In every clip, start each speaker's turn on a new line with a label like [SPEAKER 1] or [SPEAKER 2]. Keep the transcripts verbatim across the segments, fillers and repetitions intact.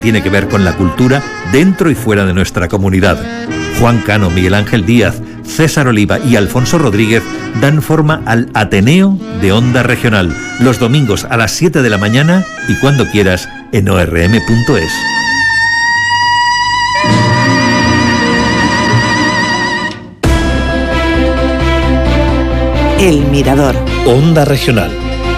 [SPEAKER 1] tiene que ver con la cultura dentro y fuera de nuestra comunidad. Juan Cano, Miguel Ángel Díaz, César Oliva y Alfonso Rodríguez dan forma al Ateneo de Onda Regional, los domingos a las siete de la mañana y cuando quieras en o erre eme punto es.
[SPEAKER 2] El Mirador.
[SPEAKER 1] Onda Regional.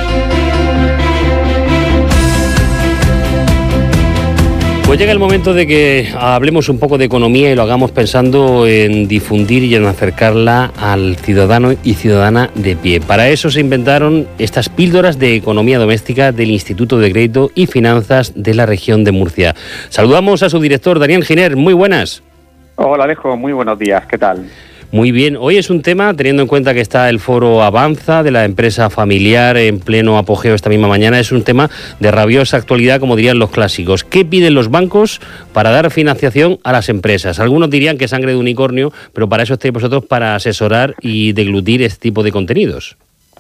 [SPEAKER 3] Pues llega el momento de que hablemos un poco de economía y lo hagamos pensando en difundir y en acercarla al ciudadano y ciudadana de pie. Para eso se inventaron estas píldoras de economía doméstica del Instituto de Crédito y Finanzas de la región de Murcia. Saludamos a su director, Daniel Giner. Muy buenas.
[SPEAKER 4] Hola Alejo, muy buenos días. ¿Qué tal?
[SPEAKER 3] Muy bien, hoy es un tema, teniendo en cuenta que está el foro Avanza de la empresa familiar en pleno apogeo esta misma mañana, es un tema de rabiosa actualidad, como dirían los clásicos. ¿Qué piden los bancos para dar financiación a las empresas? Algunos dirían que es sangre de unicornio, pero para eso estáis vosotros para asesorar y deglutir este tipo de contenidos.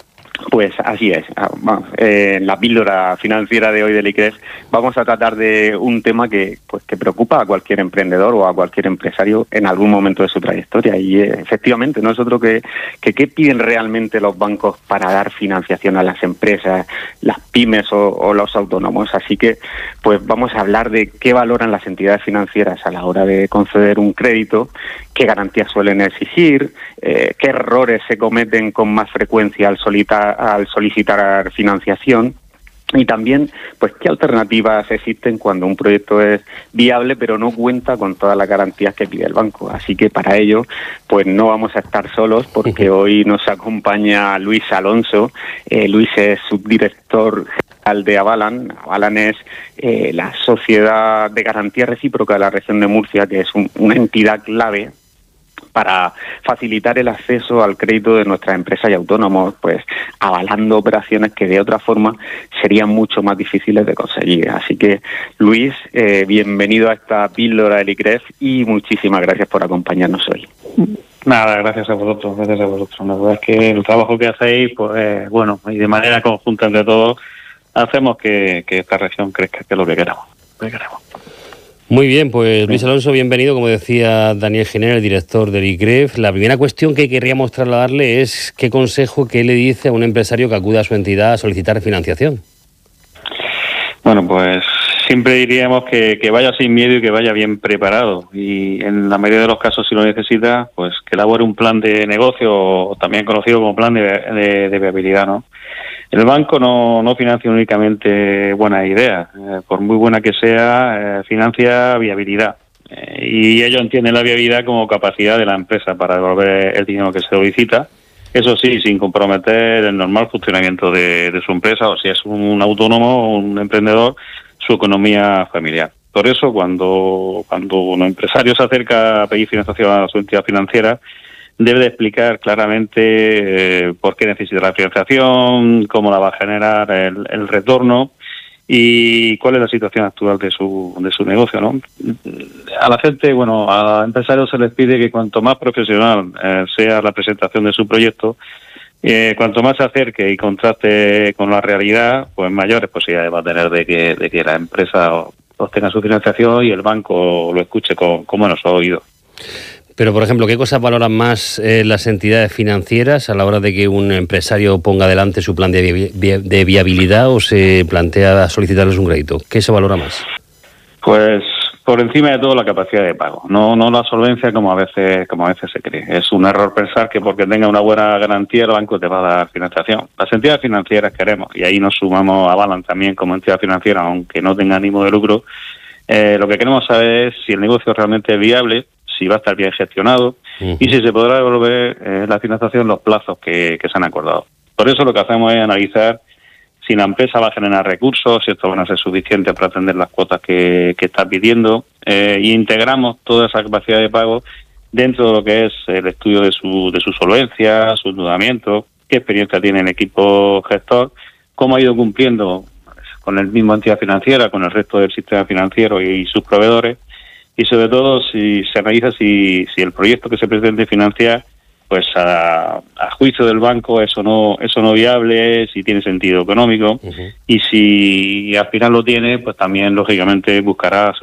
[SPEAKER 4] Pues así es. Vamos, eh, en la píldora financiera de hoy del I C R E F vamos a tratar de un tema que pues que preocupa a cualquier emprendedor o a cualquier empresario en algún momento de su trayectoria. Y eh, efectivamente, no es otro que, que qué piden realmente los bancos para dar financiación a las empresas, las pymes o, o los autónomos. Así que pues vamos a hablar de qué valoran las entidades financieras a la hora de conceder un crédito, qué garantías suelen exigir, eh, qué errores se cometen con más frecuencia al solicitar al solicitar financiación y también pues qué alternativas existen cuando un proyecto es viable pero no cuenta con todas las garantías que pide el banco. Así que para ello pues no vamos a estar solos porque hoy nos acompaña Luis Alonso. Eh, Luis es subdirector general de Avalan. Avalan es eh, la Sociedad de Garantía Recíproca de la región de Murcia, que es un, una entidad clave para facilitar el acceso al crédito de nuestras empresas y autónomos, pues avalando operaciones que de otra forma serían mucho más difíciles de conseguir. Así que, Luis, eh, bienvenido a esta píldora del I C R E F y muchísimas gracias por acompañarnos hoy.
[SPEAKER 5] Nada, gracias a vosotros, gracias a vosotros. La verdad es que el trabajo que hacéis, pues eh, bueno, y de manera conjunta entre todos, hacemos que, que esta región crezca, que es lo que queremos. Lo que queremos.
[SPEAKER 3] Muy bien, pues Luis Alonso, bienvenido, como decía Daniel Giner, el director del I C R E F. La primera cuestión que querríamos trasladarle es qué consejo, qué le dice a un empresario que acude a su entidad a solicitar financiación.
[SPEAKER 5] Bueno, pues siempre diríamos que, que vaya sin miedo y que vaya bien preparado. Y en la mayoría de los casos, si lo necesita, pues que elabore un plan de negocio, o también conocido como plan de, de, de viabilidad, ¿no? El banco no, no financia únicamente buenas ideas, eh, por muy buena que sea, eh, financia viabilidad. Eh, y ellos entienden la viabilidad como capacidad de la empresa para devolver el dinero que se solicita. Eso sí, sin comprometer el normal funcionamiento de, de su empresa, o si es un autónomo o un emprendedor, su economía familiar. Por eso, cuando, cuando un empresario se acerca a pedir financiación a su entidad financiera, debe de explicar claramente eh, por qué necesita la financiación, cómo la va a generar el, el retorno y cuál es la situación actual de su de su negocio, ¿no? A la gente, bueno, a los empresarios se les pide que cuanto más profesional eh, sea la presentación de su proyecto, eh, cuanto más se acerque y contraste con la realidad, pues mayores posibilidades va a tener de que, de que la empresa obtenga su financiación y el banco lo escuche con, con buenos oídos.
[SPEAKER 3] Pero, por ejemplo, ¿qué cosas valoran más eh, las entidades financieras a la hora de que un empresario ponga adelante su plan de, vi- de viabilidad o se plantea solicitarles un crédito? ¿Qué se valora más?
[SPEAKER 5] Pues por encima de todo la capacidad de pago, no no la solvencia como a veces como a veces se cree. Es un error pensar que porque tenga una buena garantía el banco te va a dar financiación. Las entidades financieras queremos, y ahí nos sumamos a Avalan también como entidad financiera, aunque no tenga ánimo de lucro, eh, lo que queremos saber es si el negocio realmente es viable, si va a estar bien gestionado uh-huh. y si se podrá devolver eh, la financiación en los plazos que, que se han acordado. Por eso lo que hacemos es analizar si la empresa va a generar recursos, si estos van a ser suficientes para atender las cuotas que, que está pidiendo, eh, y integramos toda esa capacidad de pago dentro de lo que es el estudio de su, de su solvencia, su endeudamiento, qué experiencia tiene el equipo gestor, cómo ha ido cumpliendo con el mismo entidad financiera, con el resto del sistema financiero y sus proveedores, y sobre todo si se analiza si, si el proyecto que se pretende financiar pues a, a juicio del banco eso no eso no viable, si tiene sentido económico, uh-huh. y si al final lo tiene, pues también lógicamente buscará